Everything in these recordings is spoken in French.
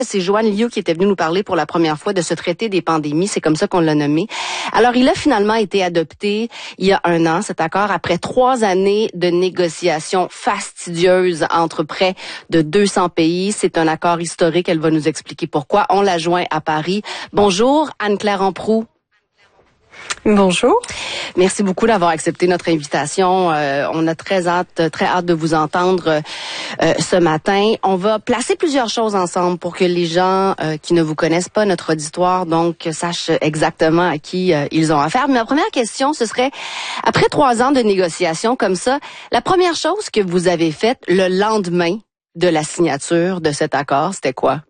C'est Joanne Liu qui était venue nous parler pour la première fois de ce traité des pandémies, c'est comme ça qu'on l'a nommé. Alors, il a finalement été adopté il y a 1 an, cet accord, après 3 années de négociations fastidieuses entre près de 200 pays. C'est un accord historique, elle va nous expliquer pourquoi. On l'a joint à Paris. Bonjour, Anne-Claire Amproux. Bonjour. Merci beaucoup d'avoir accepté notre invitation. On a très hâte de vous entendre ce matin. On va placer plusieurs choses ensemble pour que les gens qui ne vous connaissent pas, notre auditoire, donc sachent exactement à qui ils ont affaire. Mais ma première question, ce serait, après 3 ans de négociations comme ça, la première chose que vous avez faite le lendemain de la signature de cet accord, c'était quoi?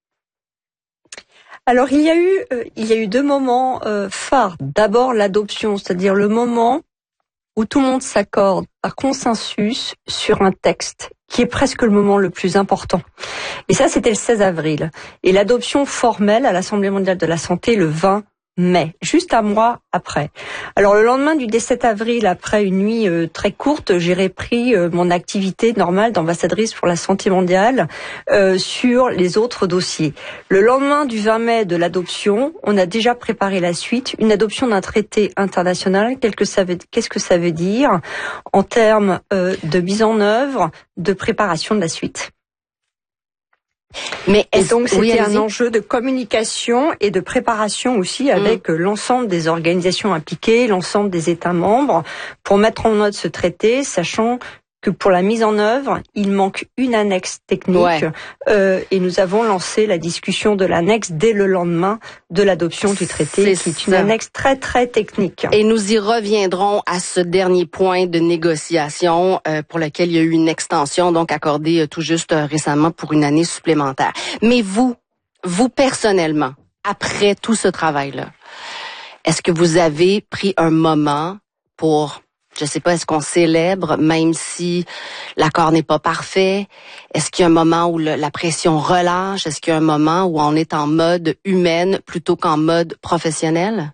Alors il y a eu 2 moments phares. D'abord l'adoption, c'est-à-dire le moment où tout le monde s'accorde par consensus sur un texte, qui est presque le moment le plus important. Et ça, c'était le 16 avril. Et l'adoption formelle à l'Assemblée mondiale de la santé le 20 mai, juste un mois après. Alors le lendemain du 17 avril, après une nuit très courte, j'ai repris mon activité normale d'ambassadrice pour la santé mondiale sur les autres dossiers. Le lendemain du 20 mai de l'adoption, on a déjà préparé la suite, une adoption d'un traité international. Qu'est-ce que ça veut dire en termes de mise en œuvre, de préparation de la suite? Et donc c'était un enjeu de communication et de préparation aussi avec l'ensemble des organisations impliquées, l'ensemble des États membres, pour mettre en œuvre ce traité, sachant que pour la mise en œuvre, il manque une annexe technique et nous avons lancé la discussion de l'annexe dès le lendemain de l'adoption du traité, qui est une annexe très très technique. Et nous y reviendrons à ce dernier point de négociation pour lequel il y a eu une extension donc accordée tout juste récemment pour une année supplémentaire. Mais vous personnellement, après tout ce travail-là, est-ce que vous avez pris un moment pour... Je sais pas, est-ce qu'on célèbre même si l'accord n'est pas parfait? Est-ce qu'il y a un moment où la pression relâche? Est-ce qu'il y a un moment où on est en mode humaine plutôt qu'en mode professionnel?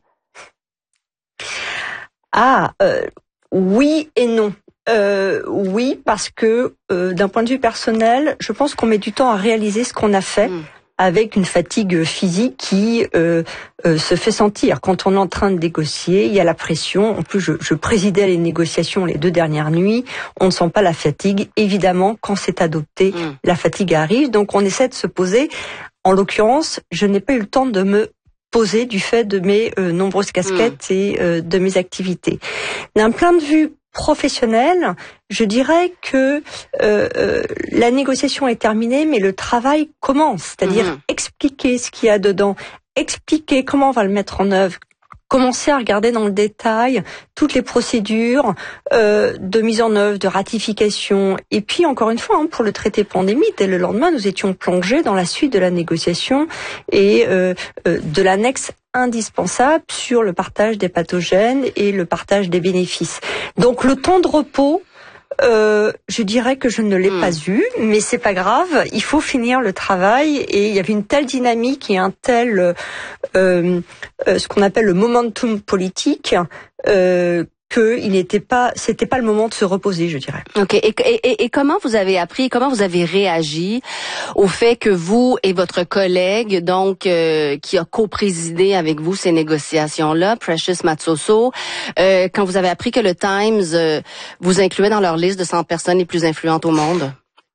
Oui et non. Oui, parce que d'un point de vue personnel, je pense qu'on met du temps à réaliser ce qu'on a fait. Avec une fatigue physique qui se fait sentir. Quand on est en train de négocier, il y a la pression. En plus, je présidais les négociations les 2 dernières nuits. On ne sent pas la fatigue. Évidemment, quand c'est adopté, la fatigue arrive. Donc, on essaie de se poser. En l'occurrence, je n'ai pas eu le temps de me poser du fait de mes nombreuses casquettes et de mes activités. D'un point de vue professionnel, je dirais que la négociation est terminée, mais le travail commence, c'est-à-dire expliquer ce qu'il y a dedans, expliquer comment on va le mettre en œuvre, commencer à regarder dans le détail toutes les procédures de mise en œuvre, de ratification. Et puis, encore une fois, pour le traité pandémie, dès le lendemain, nous étions plongés dans la suite de la négociation et de l'annexe indispensable sur le partage des pathogènes et le partage des bénéfices. Donc, le temps de repos, je dirais que je ne l'ai pas eu, mais c'est pas grave. Il faut finir le travail et il y avait une telle dynamique et un tel, ce qu'on appelle le momentum politique, que c'était pas le moment de se reposer, je dirais. OK. Et comment vous avez appris, comment vous avez réagi au fait que vous et votre collègue, donc, qui a co-présidé avec vous ces négociations-là, Precious Matsoso, quand vous avez appris que le Times vous incluait dans leur liste de 100 personnes les plus influentes au monde?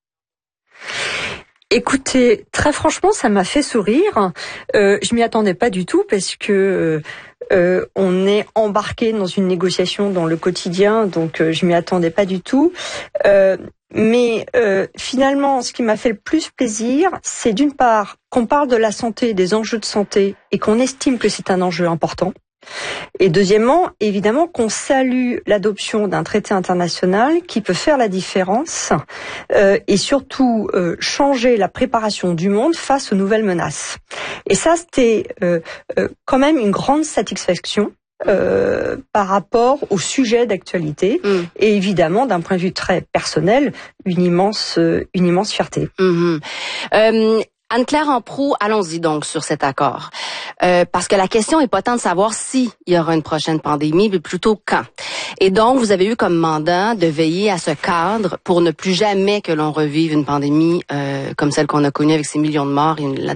Écoutez, très franchement, ça m'a fait sourire. Je m'y attendais pas du tout parce que on est embarqué dans une négociation dans le quotidien, donc je m'y attendais pas du tout. Mais finalement, ce qui m'a fait le plus plaisir, c'est d'une part qu'on parle de la santé, des enjeux de santé, et qu'on estime que c'est un enjeu important. Et deuxièmement, évidemment, qu'on salue l'adoption d'un traité international qui peut faire la différence et surtout changer la préparation du monde face aux nouvelles menaces. Et ça, c'était quand même une grande satisfaction par rapport au sujet d'actualité et évidemment, d'un point de vue très personnel, une immense fierté. Anne-Claire Amproux, allons-y donc sur cet accord. Parce que la question est pas tant de savoir si il y aura une prochaine pandémie, mais plutôt quand. Et donc, vous avez eu comme mandat de veiller à ce cadre pour ne plus jamais que l'on revive une pandémie comme celle qu'on a connue avec ces millions de morts et